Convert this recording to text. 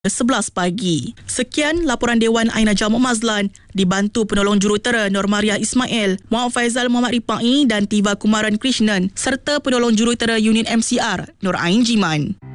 11 pagi. Sekian laporan Dewan Aina Jamak Mazlan dibantu penolong jurutera Nur Maria Ismail, Muhammad Faizal Muhammad Ripai dan Tiva Kumaran Krishnan serta penolong jurutera Unit MCR Nur Ain Jiman.